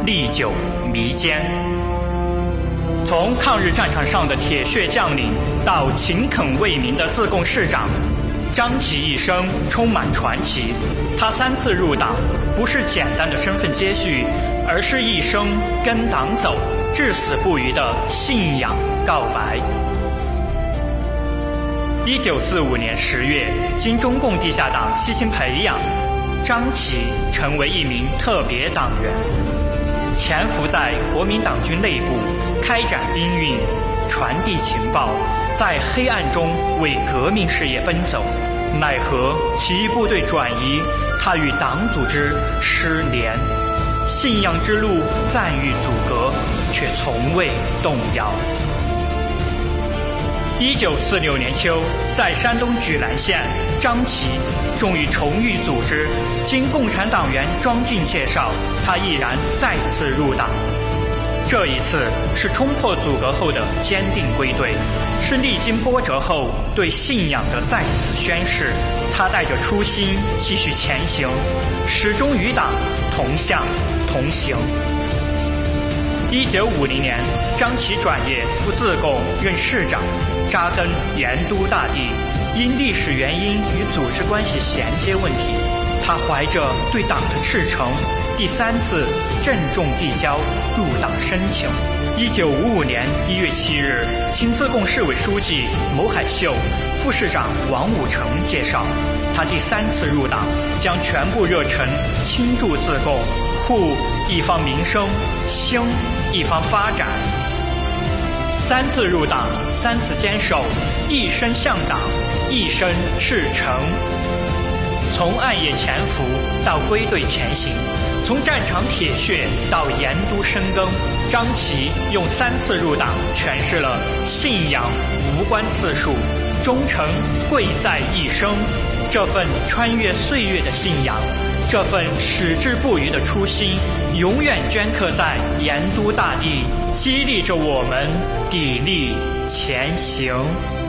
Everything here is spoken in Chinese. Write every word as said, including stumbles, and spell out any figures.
历久弥坚。从抗日战场上的铁血将领到勤恳为民的自贡市长，张其一生充满传奇。他三次入党，不是简单的身份接续，而是一生跟党走、至死不渝的信仰告白。一九四五年十月，经中共地下党悉心培养，张其成为一名特别党员，潜伏在国民党军内部，开展兵运，传递情报，在黑暗中为革命事业奔走。奈何起义部队转移，他与党组织失联，信仰之路暂遇阻隔，却从未动摇。一九四六年秋，在山东莒兰县，张其终于重遇组织。经共产党员庄敬介绍，他毅然再次入党。这一次是冲破阻隔后的坚定归队，是历经波折后对信仰的再次宣誓。他带着初心继续前行，始终与党同向同行。一九五零年，张其转业赴自贡任市长，扎根盐都大地。因历史原因与组织关系衔接问题，他怀着对党的赤诚，第三次郑重递交入党申请。一九五五年一月七日，经自贡市委书记牟海秀、副市长王武成介绍，他第三次入党将全部热忱倾注自贡，护一方民生，兴一方发展。三次入党，三次坚守，一生向党，一生赤诚。从暗夜潜伏到归队前行，从战场铁血到盐都深耕，张其用三次入党诠释了信仰无关次数，忠诚贵在一生。这份穿越岁月的信仰，这份矢志不渝的初心，永远镌刻在盐都大地，激励着我们砥砺前行。